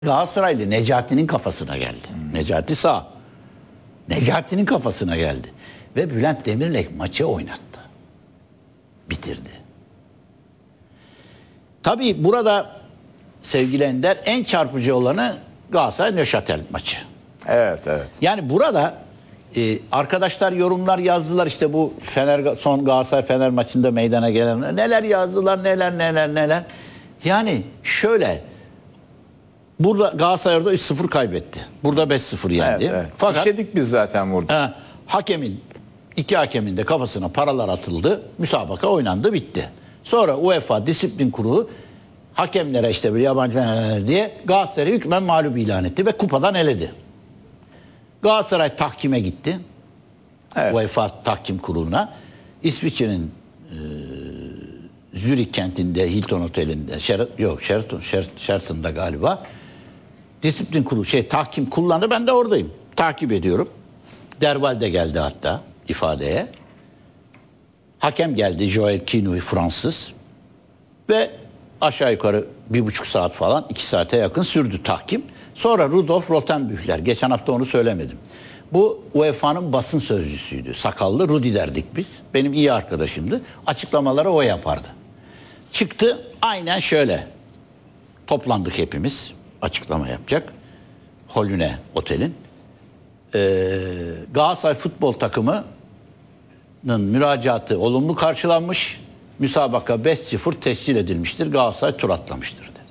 Galatasaraylı Necati'nin kafasına geldi. Necati sağ. Necati'nin kafasına geldi. Ve Bülent Demirel maçı oynattı. Bitirdi. Tabii burada sevgili Ender en çarpıcı olanı Galatasaray Neuchâtel maçı. Evet. Yani burada arkadaşlar yorumlar yazdılar, işte bu son Galatasaray Fener maçında meydana gelen neler yazdılar, neler. Yani şöyle, burada Galatasaray orada 3-0 kaybetti. Burada 5-0 yendi. Evet. Fakat İşledik biz zaten burada. iki hakemin de kafasına paralar atıldı. Müsabaka oynandı, bitti. Sonra UEFA Disiplin Kurulu hakemlere işte bir yabancı diye Galatasaray'ı hükmen mağlup ilan etti ve kupadan eledi. Galatasaray tahkime gitti. Evet. UEFA Tahkim Kurulu'na. İsviçre'nin Zürich kentinde Hilton Oteli'nde Sheraton'da galiba disiplin kurulu tahkim kullandı. Ben de oradayım. Takip ediyorum. Derval de geldi hatta ifadeye. Hakem geldi, Joel Quinoy, Fransız. Ve aşağı yukarı 1,5 saat falan, 2 saate yakın sürdü tahkim. Sonra Rudolf Rothenbüchler, geçen hafta onu söylemedim. Bu UEFA'nın basın sözcüsüydü. Sakallı Rudi derdik biz. Benim iyi arkadaşımdı. Açıklamaları o yapardı. Çıktı aynen şöyle. Toplandık hepimiz. Açıklama yapacak. Holüne Otel'in. Galatasaray futbol takımının müracaatı olumlu karşılanmış. Müsabaka 5-0 tescil edilmiştir. Galatasaray tur atlamıştır dedi.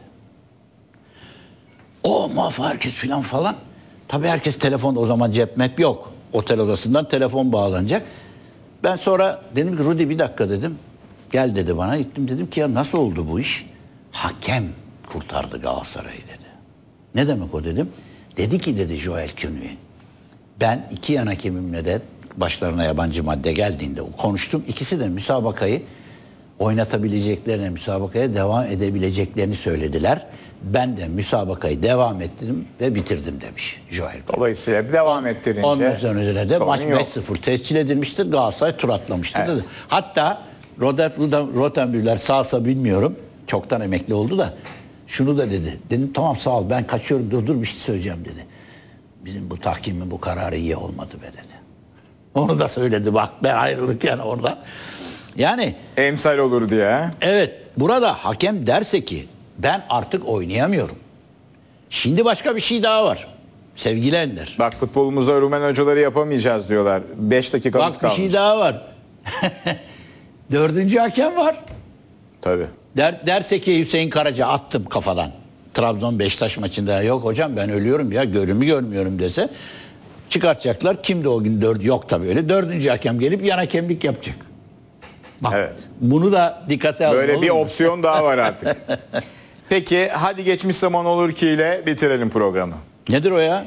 O muhafaza herkes falan. Tabii herkes telefonda, o zaman cep map yok. Otel odasından telefon bağlanacak. Ben sonra dedim ki Rudi bir dakika dedim. Gel dedi bana. Gittim dedim ki ya nasıl oldu bu iş? Hakem kurtardı Galatasaray'ı dedi. Ne demek o dedim. Dedi ki dedi Joel Quinoy. Ben iki yan hakemimle de başlarına yabancı madde geldiğinde konuştum. İkisi de müsabakayı oynatabileceklerini, müsabakaya devam edebileceklerini söylediler. Ben de müsabakayı devam ettirdim ve bitirdim demiş Joel Quinoy. Dolayısıyla devam ettirince onun üzerine de maç yok. 5-0 tescil edilmiştir. Galatasaray tur atlamıştır Evet. dedi. Hatta Rothenbüchler sağsa bilmiyorum. Çoktan emekli oldu da şunu da dedi. Dedim tamam sağ ol, ben kaçıyorum, dur bir şey söyleyeceğim dedi. Bizim bu tahkimin bu kararı iyi olmadı be dedi. Onu da söyledi bak, ben ayrılırken orada. Yani Emsal olur diye. evet, burada hakem derse ki ben artık oynayamıyorum. Şimdi başka bir şey daha var. Sevgili Ender. Bak futbolumuzda Rumen hocaları yapamayacağız diyorlar. 5 dakikamız Bak kalmış. bir şey daha var. Dördüncü hakem var. Tabii. Derse ki Hüseyin Karaca attım kafadan. Trabzon Beşiktaş maçında yok hocam ben ölüyorum ya, görümü görmüyorum dese çıkartacaklar. Kimdi o gün yok tabii öyle. Dördüncü hakem gelip yan hakemlik yapacak. Bak, Evet. bunu da dikkate alın. Böyle olur bir mu? opsiyon daha var artık. Peki hadi geçmiş zaman olur ki ile bitirelim programı. Nedir o ya?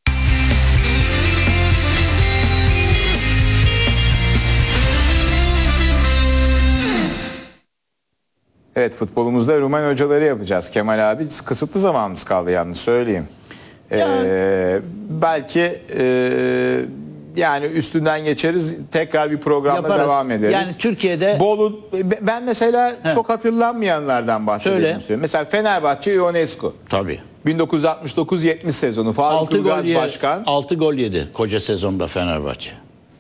Evet, futbolumuzda Rumen hocaları yapacağız. Kemal abi, kısıtlı zamanımız kaldı yalnız söyleyeyim. Belki yani üstünden geçeriz, tekrar bir programda Yaparız. devam ederiz. Yani Türkiye'de Bolu, ben mesela çok hatırlanmayanlardan bahsedeyim. Söyle. Mesela Fenerbahçe Ionescu. tabii. 1969-70 sezonu Faruk 6 gol Ilgaz Başkan. 6 gol yedi koca sezonda Fenerbahçe.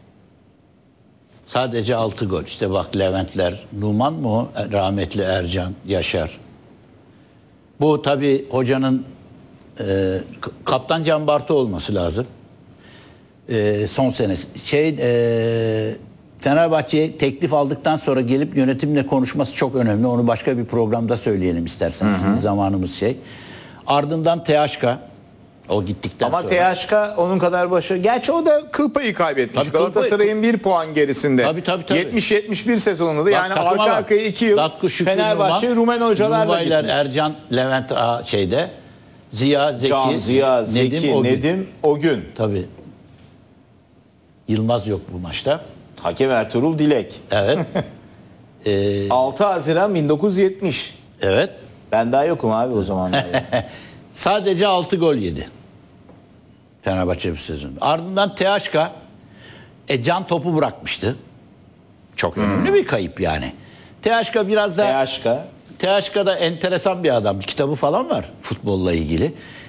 Sadece 6 gol. İşte bak Leventler, Numan mı o? Rahmetli Ercan, Yaşar. Bu tabii hocanın Kaptan Can Bartu olması lazım. Son senesi. Fenerbahçe'ye teklif aldıktan sonra gelip yönetimle konuşması çok önemli. Onu başka bir programda söyleyelim isterseniz. Şimdi zamanımız Ardından THK. O gittikten Ama sonra. THK onun kadar başı. Gerçi o da kıl payı kaybetmiş. Tabii, kıl payı. Galatasaray'ın 1 puan gerisinde. Tabii. 70-71 sezonunda da yani takıma arka bak. arkaya 2 yıl Dakika, Şükrü, Fenerbahçe Rumen hocalarla Numaylar, gitmiş. Ercan, Levent Ziya, Zeki, Can, Ziya, Zeki, Nedim, o gün. Tabii. Yılmaz yok bu maçta. Hakem Ertuğrul Dilek. Evet. 6 Haziran 1970. Evet. Ben daha yokum abi o zamanlar. Sadece 6 gol yedi. Fenerbahçe bir sezon. Ardından THK Can topu bırakmıştı. Çok önemli bir kayıp yani. THK biraz da THK. THK'da enteresan bir adam. Kitabı falan var futbolla ilgili.